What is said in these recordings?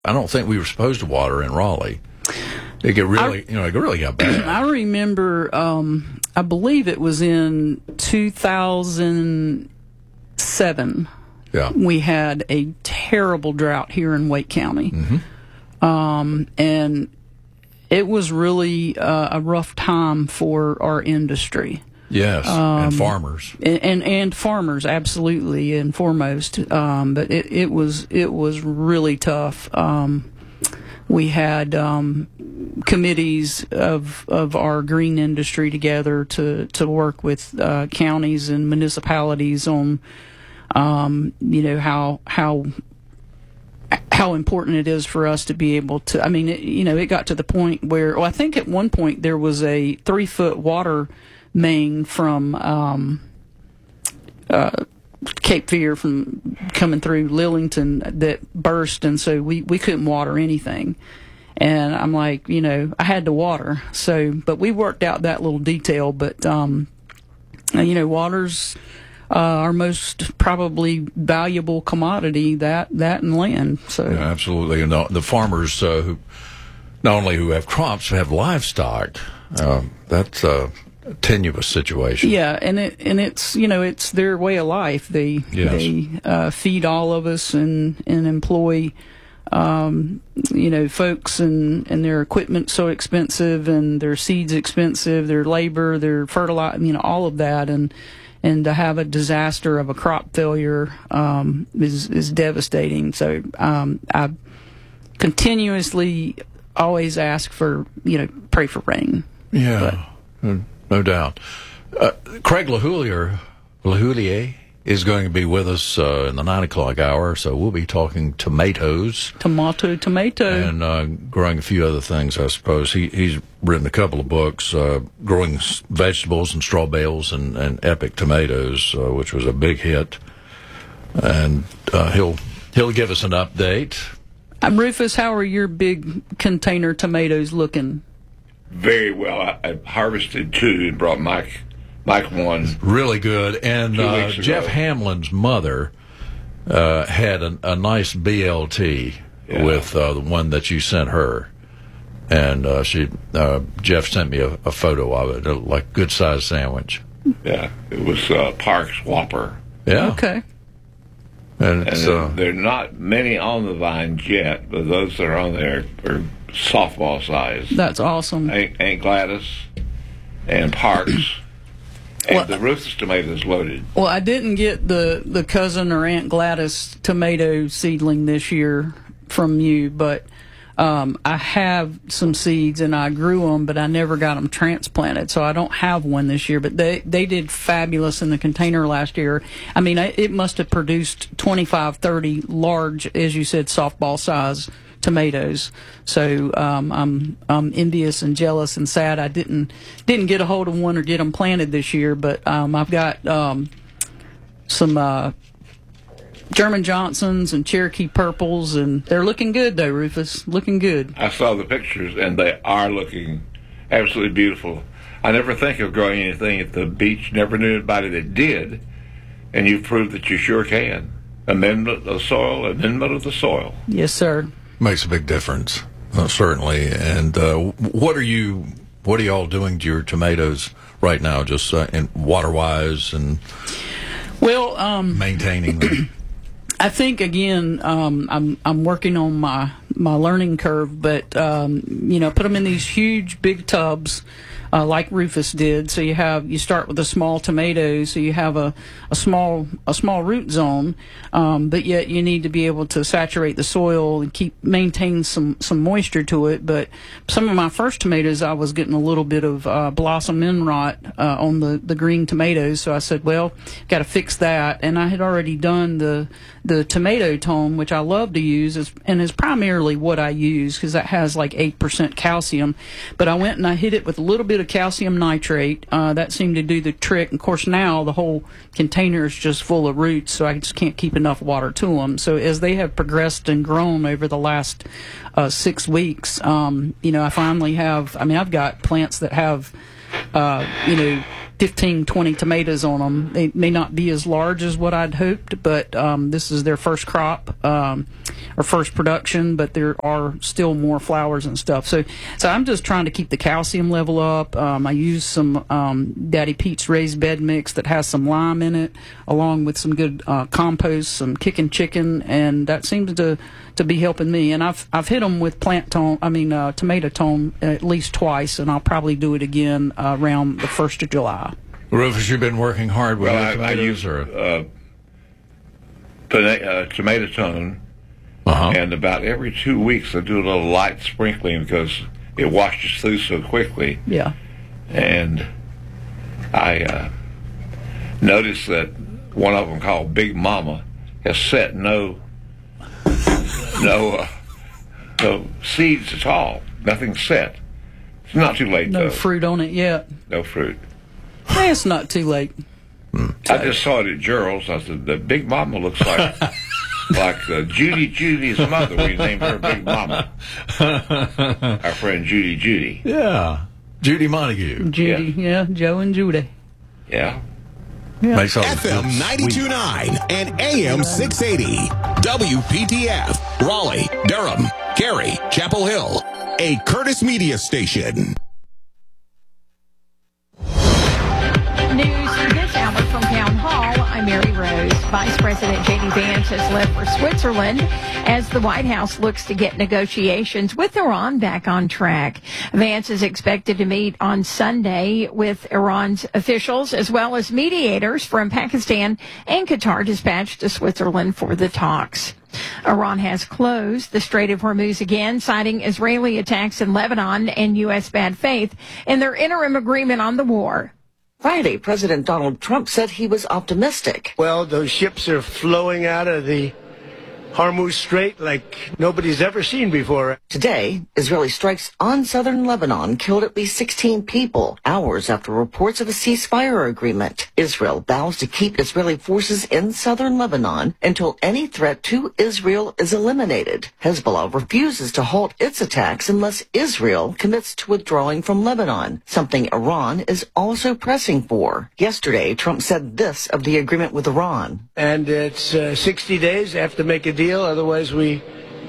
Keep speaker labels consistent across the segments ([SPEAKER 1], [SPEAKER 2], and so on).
[SPEAKER 1] I don't think we were supposed to water in Raleigh. It really got bad.
[SPEAKER 2] I remember, I believe it was in 2007.
[SPEAKER 1] Yeah.
[SPEAKER 2] We had a terrible drought here in Wake County. And it was really a rough time for our industry.
[SPEAKER 1] Yes, and farmers.
[SPEAKER 2] And farmers, absolutely, and foremost. But it was really tough. We had committees of our green industry together to work with counties and municipalities on how important it is for us to be able to. I mean, it got to the point where, I think at one point there was a 3-foot water main from Cape Fear from coming through Lillington that burst, and so we couldn't water anything. And I'm like, I had to water. So, but we worked out that little detail. But water's our most probably valuable commodity, that and land. So
[SPEAKER 1] yeah, absolutely. And the farmers who not only who have crops but have livestock, that's a tenuous situation.
[SPEAKER 2] Yeah, and it's it's their way of life. They feed all of us and employ folks, and their equipment's so expensive, and their seeds expensive, their labor, their fertilizer, all of that, and to have a disaster of a crop failure is devastating. So I continuously always ask for, pray for rain.
[SPEAKER 1] Yeah, no doubt. Craig LaHoulier is going to be with us in the 9 o'clock hour, so we'll be talking tomatoes.
[SPEAKER 2] Tomato.
[SPEAKER 1] And growing a few other things, I suppose. He's written a couple of books, Growing Vegetables and Straw Bales and Epic Tomatoes, which was a big hit. And he'll give us an update.
[SPEAKER 2] Rufus, how are your big container tomatoes looking?
[SPEAKER 3] Very well. I harvested 2 and brought Mike one.
[SPEAKER 1] Really good. And Jeff Hamlin's mother had a nice BLT with the one that you sent her. And Jeff sent me a photo of it, like good sized sandwich.
[SPEAKER 3] Yeah, it was Park's Whopper.
[SPEAKER 1] Yeah.
[SPEAKER 2] Okay.
[SPEAKER 1] And
[SPEAKER 3] there are not many on the vines yet, but those that are on there are softball size.
[SPEAKER 2] That's awesome.
[SPEAKER 3] Aunt Gladys and Parks. And the Rufus tomatoes loaded.
[SPEAKER 2] Well, I didn't get the cousin or Aunt Gladys tomato seedling this year from you, but I have some seeds and I grew them, but I never got them transplanted, so I don't have one this year. But they did fabulous in the container last year. I mean, it must have produced 25, 30 large, as you said, softball size tomatoes. So I'm envious and jealous and sad I didn't get a hold of one or get them planted this year. But I've got some German Johnsons and Cherokee Purples, and they're looking good though, Rufus. Looking good.
[SPEAKER 3] I saw the pictures, and they are looking absolutely beautiful. I never think of growing anything at the beach. Never knew anybody that did, and you've proved that you sure can. Amendment of the soil.
[SPEAKER 2] Yes, sir.
[SPEAKER 1] Makes a big difference, certainly. And what are you all doing to your tomatoes right now, just in water-wise and maintaining them?
[SPEAKER 2] I think again, I'm working on my learning curve, but put them in these huge big tubs. Like Rufus did. So you start with a small tomato, so you have a small root zone, but yet you need to be able to saturate the soil and maintain some moisture to it. But some of my first tomatoes, I was getting a little bit of blossom end rot on the green tomatoes, so I said, well, got to fix that. And I had already done the tomato tone, which I love to use, and is primarily what I use because that has like 8% calcium. But I went and I hit it with a little bit of calcium nitrate. That seemed to do the trick. And of course, now the whole container is just full of roots, so I just can't keep enough water to them. So as they have progressed and grown over the last 6 weeks, I finally have. I mean, I've got plants that have, 15, 20 tomatoes on them. They may not be as large as what I'd hoped, but this is their first crop or first production, but there are still more flowers and stuff. So I'm just trying to keep the calcium level up. I use some Daddy Pete's raised bed mix that has some lime in it, along with some good compost, some kicking chicken, and that seems to be helping me. And I've hit them with tomato tone at least twice, and I'll probably do it again around the 1st of July.
[SPEAKER 1] Rufus, you've been working hard with your tomatoes?
[SPEAKER 3] Tomato tone, and about every 2 weeks I do a little light sprinkling because it washes through so quickly.
[SPEAKER 2] Yeah.
[SPEAKER 3] And I noticed that one of them, called Big Mama, has set no seeds at all. Nothing set. It's not too late, though.
[SPEAKER 2] No fruit on it yet.
[SPEAKER 3] No fruit.
[SPEAKER 2] Hey, it's not too late.
[SPEAKER 3] I just saw it at Gerald's. I said, the Big Mama looks like Judy's mother. We named her Big Mama. Our friend Judy.
[SPEAKER 1] Yeah. Judy Montague.
[SPEAKER 2] Judy, yeah. Joe and Judy.
[SPEAKER 3] Yeah.
[SPEAKER 1] Makes all
[SPEAKER 4] FM 92.9 and AM 680. WPTF. Raleigh, Durham, Cary, Chapel Hill. A Curtis Media station.
[SPEAKER 5] News this hour from Town Hall. I'm Mary Rose. Vice President J.D. Vance has left for Switzerland as the White House looks to get negotiations with Iran back on track. Vance is expected to meet on Sunday with Iran's officials as well as mediators from Pakistan and Qatar dispatched to Switzerland for the talks. Iran has closed the Strait of Hormuz again, citing Israeli attacks in Lebanon and U.S. bad faith in their interim agreement on the war.
[SPEAKER 6] Friday, President Donald Trump said he was optimistic.
[SPEAKER 7] Well, those ships are flowing out of the Hormuz Strait like nobody's ever seen before.
[SPEAKER 6] Today, Israeli strikes on southern Lebanon killed at least 16 people, hours after reports of a ceasefire agreement. Israel vows to keep Israeli forces in southern Lebanon until any threat to Israel is eliminated. Hezbollah refuses to halt its attacks unless Israel commits to withdrawing from Lebanon, something Iran is also pressing for. Yesterday, Trump said this of the agreement with Iran.
[SPEAKER 7] And it's 60 days. They have to make a deal, otherwise we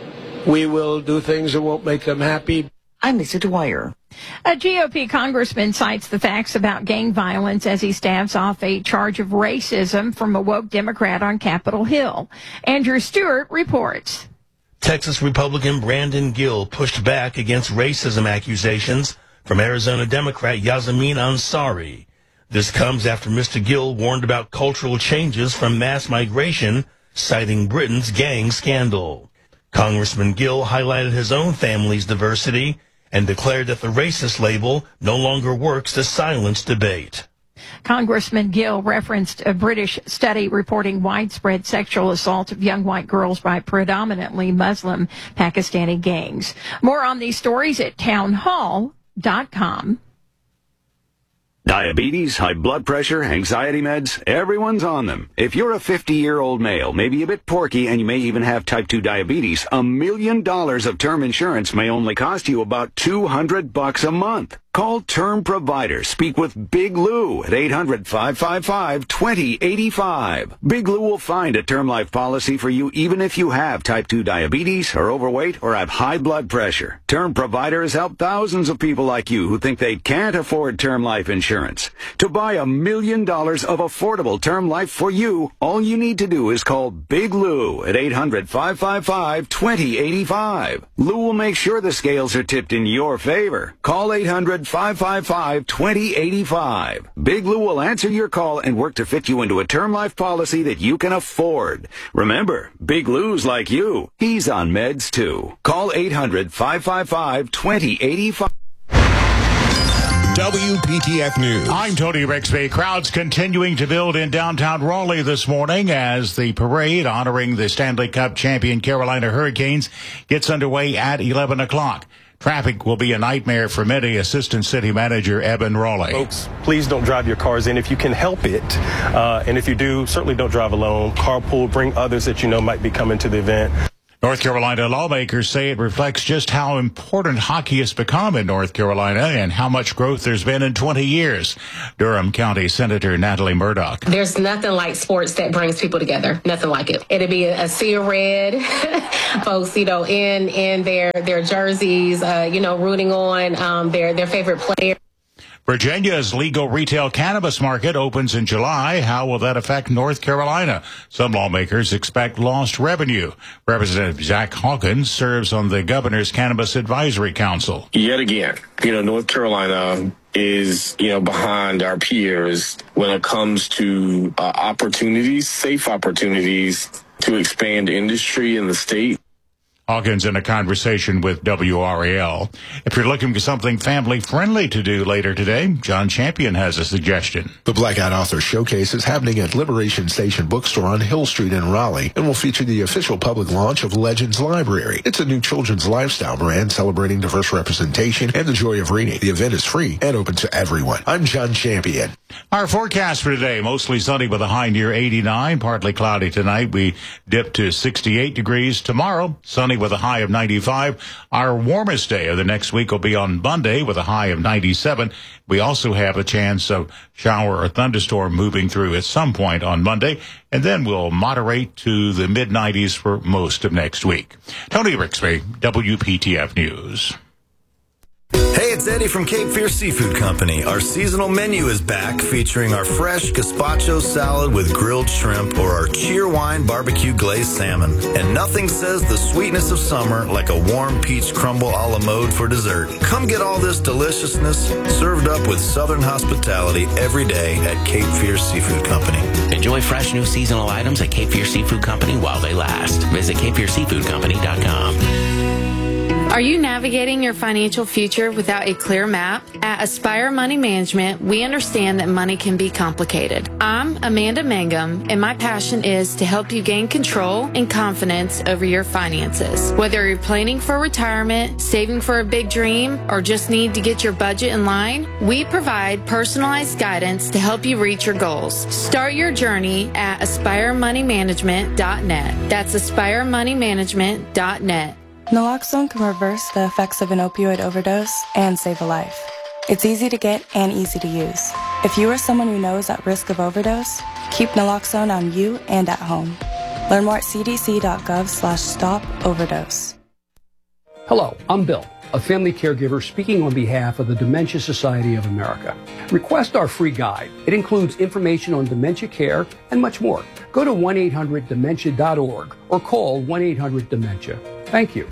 [SPEAKER 7] will do things that won't make them happy.
[SPEAKER 6] I'm Lisa Dwyer.
[SPEAKER 5] A GOP congressman cites the facts about gang violence as he staves off a charge of racism from a woke Democrat on Capitol Hill. Andrew Stewart reports.
[SPEAKER 8] Texas Republican Brandon Gill pushed back against racism accusations from Arizona Democrat Yasamin Ansari. This comes after Mr. Gill warned about cultural changes from mass migration, citing Britain's gang scandal. Congressman Gill highlighted his own family's diversity and declared that the racist label no longer works to silence debate.
[SPEAKER 5] Congressman Gill referenced a British study reporting widespread sexual assault of young white girls by predominantly Muslim Pakistani gangs. More on these stories at townhall.com.
[SPEAKER 9] Diabetes, high blood pressure, anxiety meds, everyone's on them. If you're a 50-year-old male, maybe a bit porky, and you may even have type 2 diabetes, $1 million of term insurance may only cost you about $200 a month. Call Term Provider. Speak with Big Lou at 800-555-2085. Big Lou will find a term life policy for you even if you have type 2 diabetes, are overweight, or have high blood pressure. Term Provider has helped thousands of people like you who think they can't afford term life insurance. To buy $1 million of affordable term life for you, all you need to do is call Big Lou at 800-555-2085. Lou will make sure the scales are tipped in your favor. Call 800-555-2085. Big Lou will answer your call and work to fit you into a term life policy that you can afford. Remember, Big Lou's like you. He's on meds too. Call 800-555-2085.
[SPEAKER 4] WPTF News.
[SPEAKER 10] I'm Tony Rixby. Crowds continuing to build in downtown Raleigh this morning as the parade honoring the Stanley Cup champion Carolina Hurricanes gets underway at 11 o'clock. Traffic will be a nightmare for many, Assistant City Manager Eben Raleigh.
[SPEAKER 11] Folks, please don't drive your cars in if you can help it. And if you do, certainly don't drive alone. Carpool, bring others that you know might be coming to the event.
[SPEAKER 10] North Carolina lawmakers say it reflects just how important hockey has become in North Carolina and how much growth there's been in 20 years. Durham County Senator Natalie Murdoch.
[SPEAKER 12] There's nothing like sports that brings people together. Nothing like it. It'll be a sea of red. Folks, in their jerseys, rooting on their favorite player.
[SPEAKER 10] Virginia's legal retail cannabis market opens in July. How will that affect North Carolina? Some lawmakers expect lost revenue. Representative Zach Hawkins serves on the governor's Cannabis Advisory Council.
[SPEAKER 13] Yet again, North Carolina is, behind our peers when it comes to opportunities, safe opportunities to expand industry in the state.
[SPEAKER 10] Hawkins in a conversation with WRAL. If you're looking for something family-friendly to do later today, John Champion has a suggestion.
[SPEAKER 14] The Blackout Author Showcase is happening at Liberation Station Bookstore on Hill Street in Raleigh and will feature the official public launch of Legends Library. It's a new children's lifestyle brand celebrating diverse representation and the joy of reading. The event is free and open to everyone. I'm John Champion.
[SPEAKER 10] Our forecast for today, mostly sunny with a high near 89, partly cloudy tonight. We dip to 68 degrees. Tomorrow, sunny with a high of 95. Our warmest day of the next week will be on Monday with a high of 97. We also have a chance of shower or thunderstorm moving through at some point on Monday, and then we'll moderate to the mid-90s for most of next week. Tony Rixby, WPTF News.
[SPEAKER 15] Hey, it's Eddie from Cape Fear Seafood Company. Our seasonal menu is back, featuring our fresh gazpacho salad with grilled shrimp or our Cheerwine barbecue glazed salmon. And nothing says the sweetness of summer like a warm peach crumble a la mode for dessert. Come get all this deliciousness served up with Southern hospitality every day at Cape Fear Seafood Company.
[SPEAKER 16] Enjoy fresh new seasonal items at Cape Fear Seafood Company while they last. Visit CapeFearSeafoodCompany.com.
[SPEAKER 17] Are you navigating your financial future without a clear map? At Aspire Money Management, we understand that money can be complicated. I'm Amanda Mangum, and my passion is to help you gain control and confidence over your finances. Whether you're planning for retirement, saving for a big dream, or just need to get your budget in line, we provide personalized guidance to help you reach your goals. Start your journey at AspireMoneyManagement.net. That's AspireMoneyManagement.net.
[SPEAKER 18] Naloxone can reverse the effects of an opioid overdose and save a life. It's easy to get and easy to use. If you or someone you know is at risk of overdose, keep naloxone on you and at home. Learn more at cdc.gov/stop-overdose.
[SPEAKER 19] Hello, I'm Bill, a family caregiver speaking on behalf of the Dementia Society of America. Request our free guide. It includes information on dementia care and much more. Go to 1-800-DEMENTIA.org or call 1-800-DEMENTIA. Thank you.